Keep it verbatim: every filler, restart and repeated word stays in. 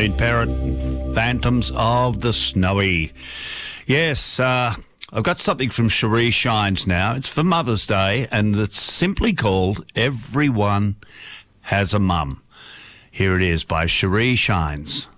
Reed Parrott, Phantoms of the Snowy. Yes, uh, I've got something from Cherie Shines now. It's for Mother's Day, and it's simply called Everyone Has a Mum. Here it is by Cherie Shines.